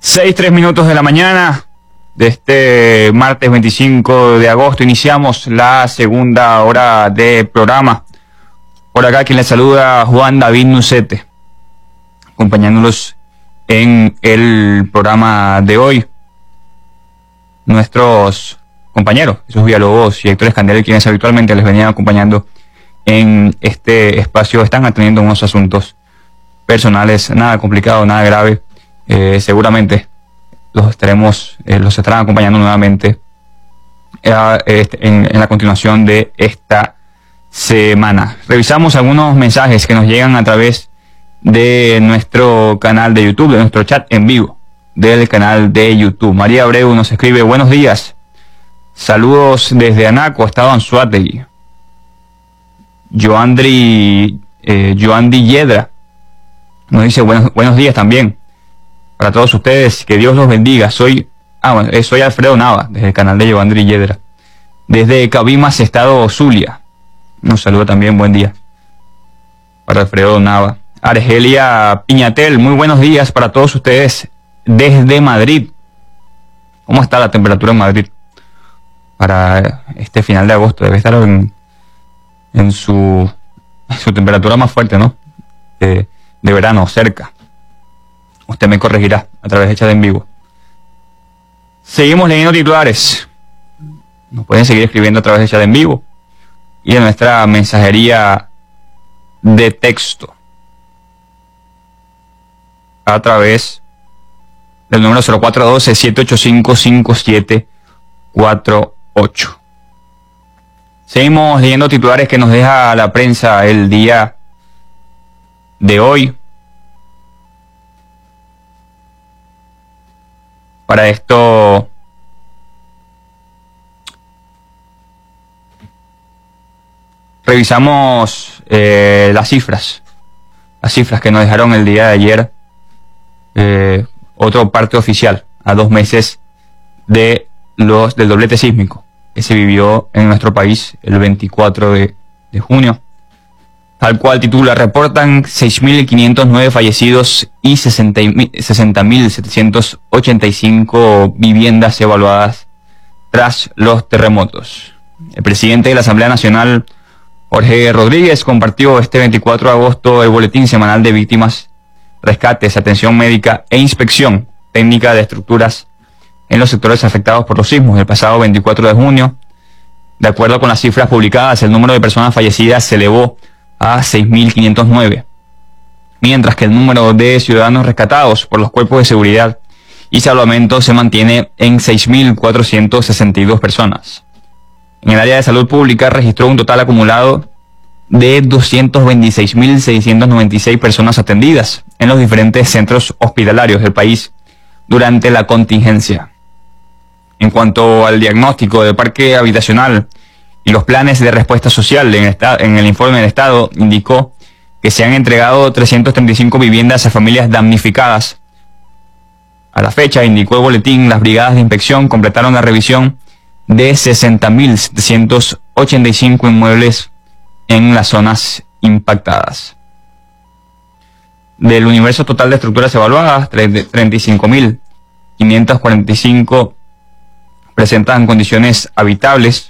6:03 de la mañana de este martes 25 de agosto. Iniciamos la segunda hora de programa. Por acá quien les saluda, Juan David Nucete, acompañándolos en el programa de hoy. Nuestros compañeros, Jesús Villalobos y Héctor Escandel, quienes habitualmente les venían acompañando en este espacio, están atendiendo unos asuntos personales, nada complicado, nada grave. Seguramente los estarán acompañando nuevamente en la continuación de esta semana. Revisamos algunos mensajes que nos llegan a través de nuestro canal de YouTube, de nuestro chat en vivo del canal de YouTube. María Abreu nos escribe: buenos días, saludos desde Anaco, estado Anzoátegui. Joandri Yedra nos dice buenos días también para todos ustedes, que Dios los bendiga. Soy Alfredo Nava, desde el canal de Joandri Yedra, desde Cabimas, estado Zulia. Nos saluda también, buen día para Alfredo Nava. Argelia Piñatel, muy buenos días para todos ustedes desde Madrid. ¿Cómo está la temperatura en Madrid para este final de agosto? Debe estar en su temperatura más fuerte, ¿no? De verano, cerca. Usted me corregirá a través de chat en vivo. Seguimos leyendo titulares. Nos pueden seguir escribiendo a través de chat en vivo y en nuestra mensajería de texto a través del número 0412-785-5748. Seguimos leyendo titulares que nos deja la prensa el día de hoy. Para esto revisamos las cifras que nos dejaron el día de ayer, otro parte oficial, a 2 meses del doblete sísmico que se vivió en nuestro país el 24 de junio. Tal cual titula: reportan 6.509 fallecidos y 60.785 viviendas evaluadas tras los terremotos. El presidente de la Asamblea Nacional, Jorge Rodríguez, compartió este 24 de agosto el boletín semanal de víctimas, rescates, atención médica e inspección técnica de estructuras en los sectores afectados por los sismos. El pasado 24 de junio, de acuerdo con las cifras publicadas, el número de personas fallecidas se elevó a 6.509, mientras que el número de ciudadanos rescatados por los cuerpos de seguridad y salvamento se mantiene en 6.462 personas. En el área de salud pública registró un total acumulado de 226.696 personas atendidas en los diferentes centros hospitalarios del país durante la contingencia. En cuanto al diagnóstico del parque habitacional y los planes de respuesta social, en el informe del Estado indicó que se han entregado 335 viviendas a familias damnificadas. A la fecha, indicó el boletín, las brigadas de inspección completaron la revisión de 60.785 inmuebles en las zonas impactadas. Del universo total de estructuras evaluadas, 35.545 presentan condiciones habitables,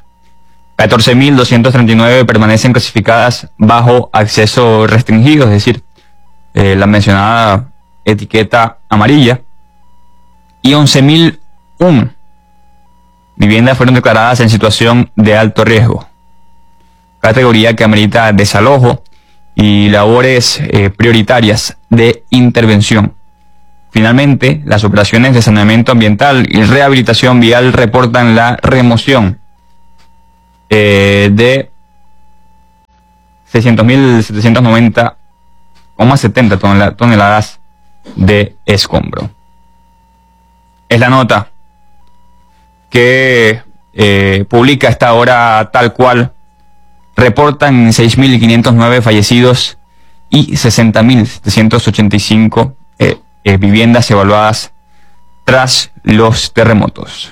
14.239 permanecen clasificadas bajo acceso restringido, es decir, la mencionada etiqueta amarilla, y 11.001 viviendas fueron declaradas en situación de alto riesgo, categoría que amerita desalojo y labores prioritarias de intervención. Finalmente, las operaciones de saneamiento ambiental y rehabilitación vial reportan la remoción de 600.790,70 toneladas de escombro. Es la nota que publica esta hora Tal Cual. Reportan 6.509 fallecidos y 60.785 viviendas evaluadas tras los terremotos.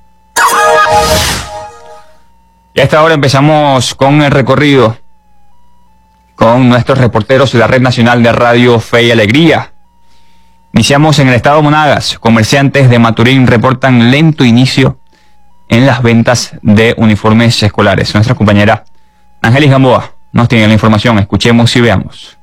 Y a esta hora empezamos con el recorrido con nuestros reporteros de la Red Nacional de Radio Fe y Alegría. Iniciamos en el estado Monagas. Comerciantes de Maturín reportan lento inicio en las ventas de uniformes escolares. Nuestra compañera Ángelis Gamboa nos tiene la información. Escuchemos y veamos.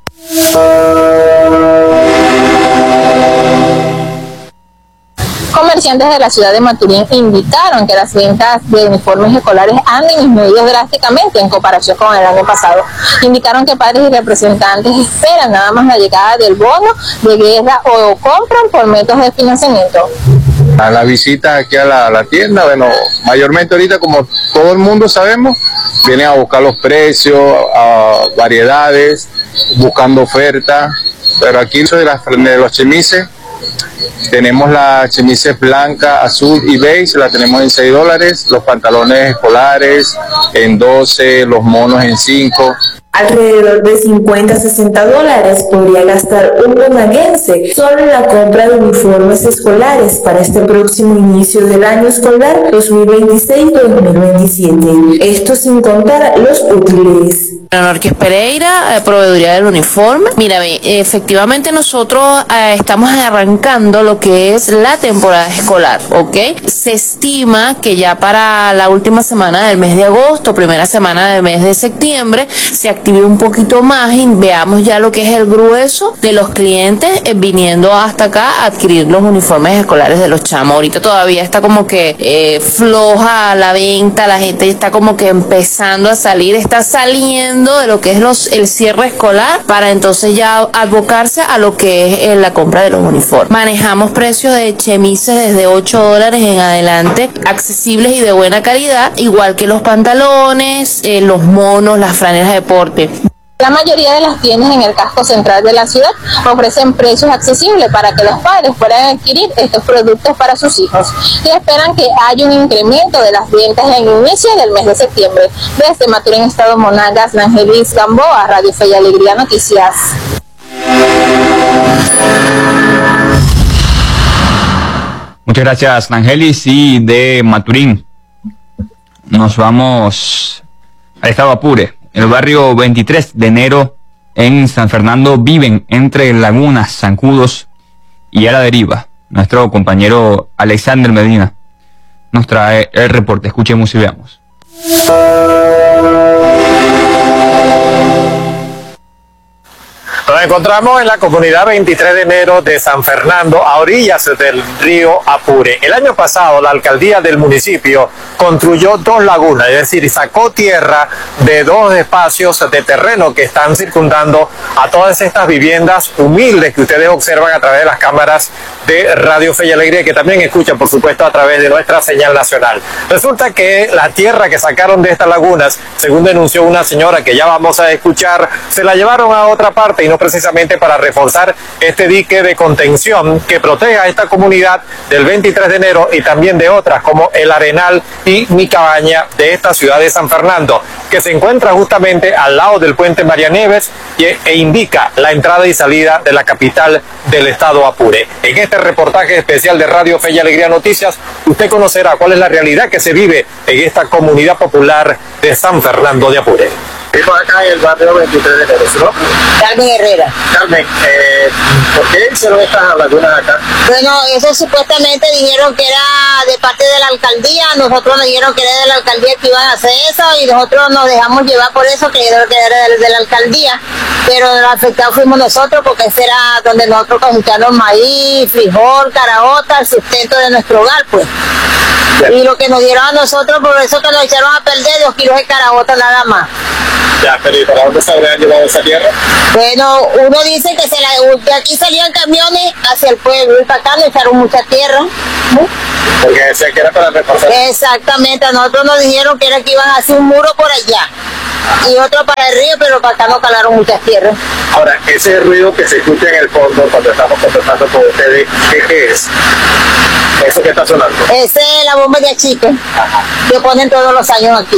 Comerciantes de la ciudad de Maturín indicaron que las ventas de uniformes escolares han disminuido drásticamente en comparación con el año pasado. Indicaron que padres y representantes esperan nada más la llegada del bono de guerra o compran por métodos de financiamiento. A la visita aquí a la tienda, bueno, mayormente ahorita, como todo el mundo sabemos, vienen a buscar los precios, variedades, buscando ofertas, pero aquí de los chemises, tenemos las chemises blanca, azul y beige, la tenemos en $6, los pantalones escolares en 12, los monos en 5. Alrededor de $50-60 podría gastar un monaguense solo en la compra de uniformes escolares para este próximo inicio del año escolar 2026-2027. Esto sin contar los útiles. Norquis Pereira, proveeduría del uniforme. Mira, efectivamente nosotros estamos arrancando lo que es la temporada escolar, ¿ok? Se estima que ya para la última semana del mes de agosto, primera semana del mes de septiembre, se active un poquito más y veamos ya lo que es el grueso de los clientes viniendo hasta acá a adquirir los uniformes escolares de los chamos. Ahorita todavía está como que floja la venta, la gente está como que empezando a salir, está saliendo de lo que es el cierre escolar para entonces ya abocarse a lo que es la compra de los uniformes. Manejamos precios de chemises desde $8 en adelante, accesibles y de buena calidad, igual que los pantalones, los monos, las franelas de deporte. La mayoría de las tiendas en el casco central de la ciudad ofrecen precios accesibles para que los padres puedan adquirir estos productos para sus hijos y esperan que haya un incremento de las ventas en el inicio del mes de septiembre. Desde Maturín, estado Monagas, Ángelis Gamboa, Radio Fe y Alegría Noticias. Muchas gracias, Ángelis. Y de Maturín nos vamos al estado Apure. El barrio 23 de enero en San Fernando viven entre lagunas, zancudos y a la deriva. Nuestro compañero Alexander Medina nos trae el reporte. Escuchemos y veamos. Nos encontramos en la comunidad 23 de enero de San Fernando, a orillas del río Apure. El año pasado la alcaldía del municipio construyó 2 lagunas, es decir, sacó tierra de 2 espacios de terreno que están circundando a todas estas viviendas humildes que ustedes observan a través de las cámaras de Radio Fe y Alegría, que también escuchan, por supuesto, a través de nuestra señal nacional. Resulta que la tierra que sacaron de estas lagunas, según denunció una señora que ya vamos a escuchar, se la llevaron a otra parte y no precisamente para reforzar este dique de contención que protege a esta comunidad del 23 de enero y también de otras como El Arenal y Mi Cabaña de esta ciudad de San Fernando, que se encuentra justamente al lado del puente María Nieves e indica la entrada y salida de la capital del estado Apure. En este reportaje especial de Radio Fe y Alegría Noticias, usted conocerá cuál es la realidad que se vive en esta comunidad popular de San Fernando de Apure. Estamos acá en el barrio 23 de enero, ¿no? Carmen Herrera. Carmen, ¿por qué hicieron estas lagunas acá? Bueno, eso supuestamente dijeron que era de parte de la alcaldía, nosotros nos dijeron que era de la alcaldía que iban a hacer eso y nosotros nos dejamos llevar por eso, que era de la alcaldía, pero los afectados fuimos nosotros porque ese era donde nosotros cosechamos maíz, frijol, caraota, el sustento de nuestro hogar, pues. Y lo que nos dieron a nosotros, por eso que nos echaron a perder 2 kilos de caraota nada más. Ya, pero ¿y para dónde se habrían llevado esa tierra? Bueno, uno dice que de aquí salían camiones hacia el pueblo y para acá nos echaron mucha tierra. Porque decía que era para reforzar. Exactamente, a nosotros nos dijeron que era que iban a hacer un muro por allá y otro para el río, pero para acá no calaron muchas tierras. Ahora, ese ruido que se escucha en el fondo cuando estamos conversando con ustedes, ¿qué es? ¿Eso que está sonando? Esa es la bomba de achique que ponen todos los años aquí.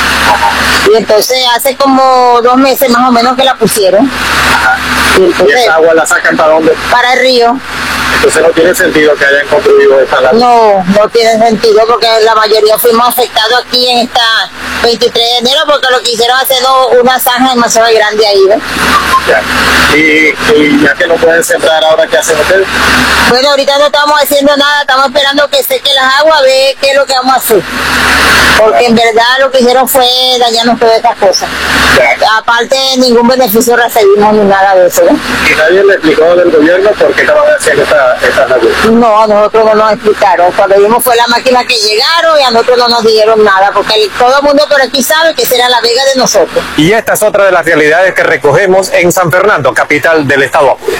Y entonces hace como 2 meses más o menos que la pusieron. Y entonces, ¿y esa agua la sacan para dónde? Para el río. Entonces no tiene sentido que hayan construido esta laguna. No tiene sentido porque la mayoría fuimos afectados aquí en esta 23 de enero porque lo que hicieron hacer una zanja demasiado grande ahí, ¿ves? Ya. Y ya que no pueden sembrar, ¿ahora qué hacen ustedes? Bueno, ahorita no estamos haciendo nada, estamos esperando que seque las aguas, a ver qué es lo que vamos a hacer. Porque en verdad lo que hicieron fue dañarnos todas estas cosas. Aparte, ningún beneficio recibimos ni nada de eso. ¿Y nadie le explicó del gobierno por qué estaban haciendo estas lagunas? No, a nosotros no nos explicaron. Cuando vimos fue la máquina que llegaron y a nosotros no nos dijeron nada, porque todo el mundo por aquí sabe que será la vega de nosotros. Y esta es otra de las realidades que recogemos en San Fernando, capital del estado Apure.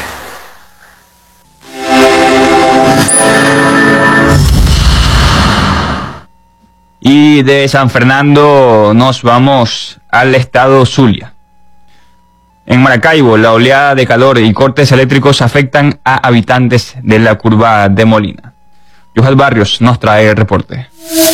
Y de San Fernando nos vamos al estado Zulia. En Maracaibo, la oleada de calor y cortes eléctricos afectan a habitantes de la curva de Molina. Yuhat Barrios nos trae el reporte.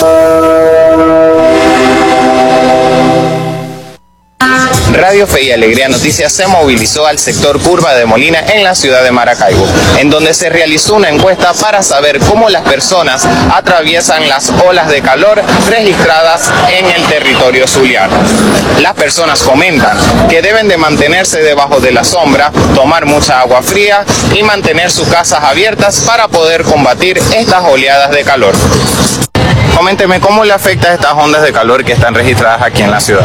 Radio Fe y Alegría Noticias se movilizó al sector Curva de Molina en la ciudad de Maracaibo, en donde se realizó una encuesta para saber cómo las personas atraviesan las olas de calor registradas en el territorio zuliano. Las personas comentan que deben de mantenerse debajo de la sombra, tomar mucha agua fría y mantener sus casas abiertas para poder combatir estas oleadas de calor. Coménteme, ¿cómo le afecta a estas ondas de calor que están registradas aquí en la ciudad?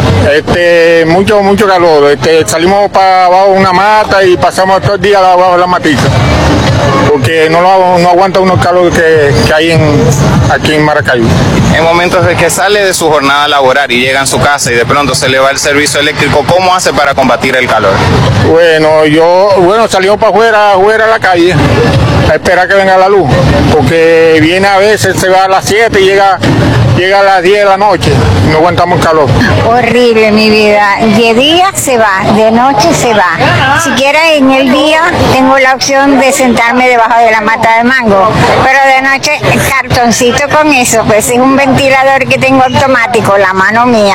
Mucho calor. Salimos para abajo de una mata y pasamos todo el día abajo de la matita. Porque no aguanta uno el calor que hay aquí en Maracaibo. En momentos de que sale de su jornada laboral y llega a su casa y de pronto se le va el servicio eléctrico, ¿cómo hace para combatir el calor? Salimos para afuera a la calle, a esperar que venga la luz. Porque viene a veces, se va a las 7 y llega a las 10 de la noche, no aguantamos el calor. Horrible mi vida, de día se va, de noche se va. Siquiera en el día tengo la opción de sentarme debajo de la mata de mango, pero de noche cartoncito con eso, pues es un ventilador que tengo automático, la mano mía,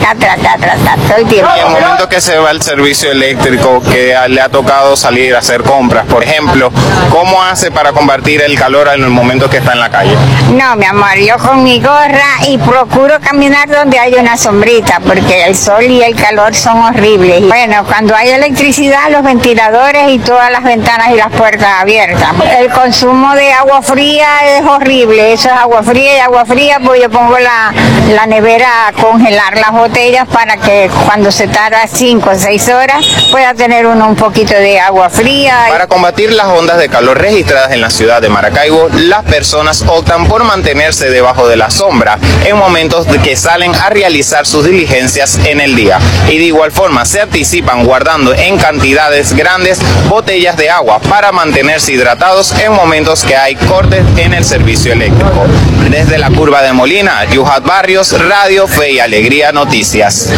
todo el tiempo. Y en el momento que se va el servicio eléctrico, que le ha tocado salir a hacer compras, por ejemplo, ¿cómo hace para combatir el calor en el momento que está en la calle? No, mi amor, yo con mi gorra y procuro caminar donde hay una sombrita, porque el sol y el calor son horribles. Bueno, cuando hay electricidad, los ventiladores y todas las ventanas y las puertas abiertas. El consumo de agua fría es horrible, eso es agua fría, pues yo pongo la nevera a congelar las botellas para que cuando se tarda 5 o 6 horas pueda tener uno un poquito de agua fría. Para combatir las ondas de calor registradas en la ciudad de Maracaibo, las personas optan por mantenerse debajo de la sombra en momentos de que salen a realizar sus diligencias en el día, y de igual forma se anticipan guardando en cantidades grandes botellas de agua para mantenerse hidratados en momentos que hay cortes en el servicio eléctrico. Desde la curva de Molina, Yuhat Barrios, Radio Fe y Alegría Noticias.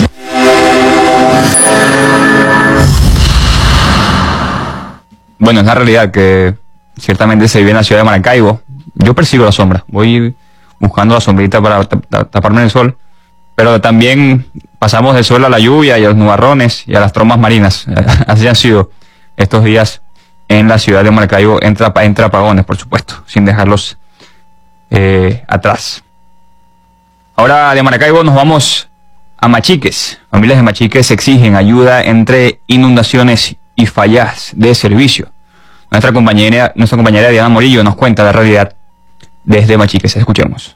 Bueno, es la realidad que ciertamente se vive en la ciudad de Maracaibo. Yo persigo la sombra, voy buscando la sombrita para taparme del sol, pero también pasamos del sol a la lluvia y a los nubarrones y a las trombas marinas. Así han sido estos días en la ciudad de Maracaibo, entre apagones, por supuesto, sin dejarlos atrás. Ahora de Maracaibo nos vamos a Machiques. Familias de Machiques exigen ayuda entre inundaciones y fallas de servicio. Nuestra compañera Diana Morillo nos cuenta la realidad desde Machiques. Escuchemos.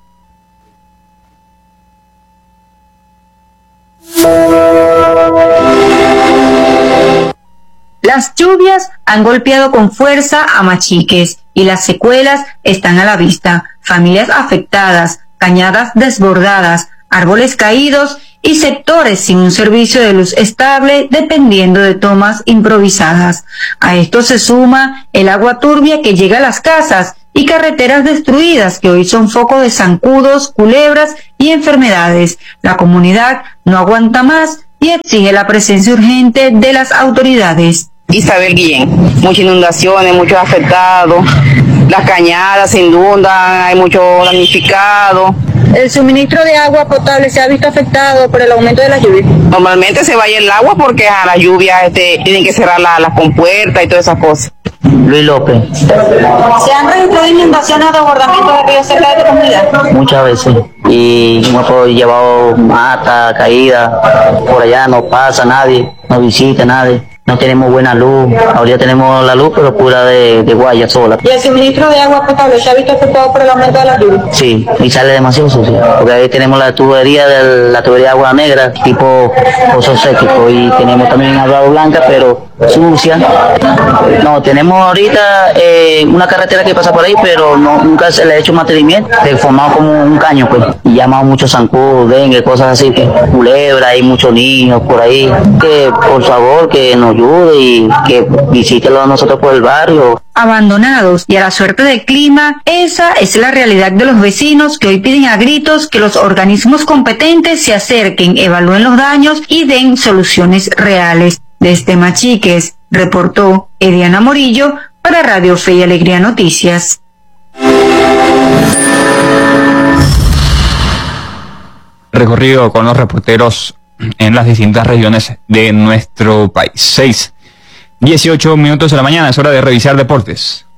Las lluvias han golpeado con fuerza a Machiques y las secuelas están a la vista. Familias afectadas, cañadas desbordadas, árboles caídos y sectores sin un servicio de luz estable dependiendo de tomas improvisadas. A esto se suma el agua turbia que llega a las casas y carreteras destruidas que hoy son foco de zancudos, culebras y enfermedades. La comunidad no aguanta más y exige la presencia urgente de las autoridades. Isabel Guillén, muchas inundaciones, muchos afectados, las cañadas se inundan, hay mucho damnificado. ¿El suministro de agua potable se ha visto afectado por el aumento de las lluvias? Normalmente se vaya el agua porque a la lluvia tienen que cerrar las compuertas y todas esas cosas. Luis López. ¿Se han registrado inundaciones o desbordamientos de ríos cerca de tu comunidad? Muchas veces. Y hemos llevado mata, caída. Por allá no pasa nadie, no visita nadie. no tenemos buena luz. Ahorita tenemos la luz, pero pura de guaya sola. ¿Y el suministro de agua potable se ha visto afectado por el aumento de la lluvia? Sí, y sale demasiado sucio, porque ahí tenemos la tubería de agua negra, tipo pozo séptico, y tenemos también agua blanca, pero sucia. No, tenemos ahorita una carretera que pasa por ahí, pero nunca se le ha hecho mantenimiento, formado como un caño, pues, y llamamos mucho zancudo, dengue, cosas así, que culebra, hay muchos niños por ahí, que por favor que nos ayude y que visítenlo a nosotros por el barrio. Abandonados y a la suerte del clima, esa es la realidad de los vecinos que hoy piden a gritos que los organismos competentes se acerquen, evalúen los daños y den soluciones reales. Desde Machiques, reportó Ediana Morillo para Radio Fe y Alegría Noticias. Recorrido con los reporteros en las distintas regiones de nuestro país. 6:18 de la mañana, es hora de revisar deportes.